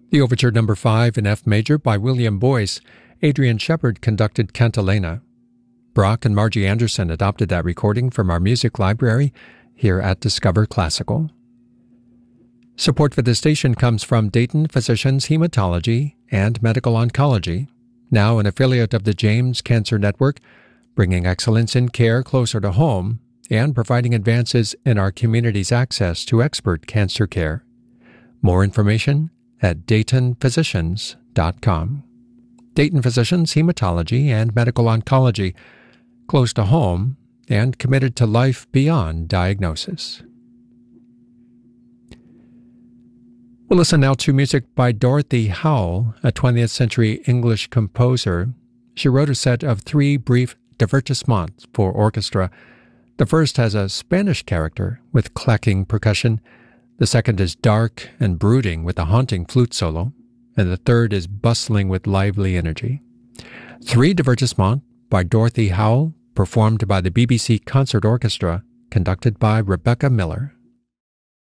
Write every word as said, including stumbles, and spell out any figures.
The Overture Number five in F major by William Boyce. Adrian Shepard conducted Cantilena. Brock and Margie Anderson adopted that recording from our music library here at Discover Classical. Support for the station comes from Dayton Physicians Hematology and Medical Oncology, now an affiliate of the James Cancer Network, bringing excellence in care closer to home and providing advances in our community's access to expert cancer care. More information at dayton physicians dot com. Dayton Physicians Hematology and Medical Oncology, close to home and committed to life beyond diagnosis. We'll listen now to music by Dorothy Howell, a twentieth century English composer. She wrote a set of three brief divertissements for orchestra. The first has a Spanish character with clacking percussion. The second is dark and brooding with a haunting flute solo. And the third is bustling with lively energy. Three divertissements by Dorothy Howell, performed by the B B C Concert Orchestra, conducted by Rebecca Miller.